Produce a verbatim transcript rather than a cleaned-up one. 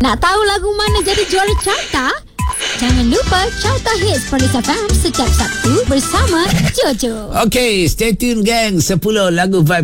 Nak tahu lagu mana jadi juara carta? Jangan lupa Carta Hits Paradise F M setiap Sabtu bersama Jojo. Okay, stay tune gang. sepuluh lagu vibe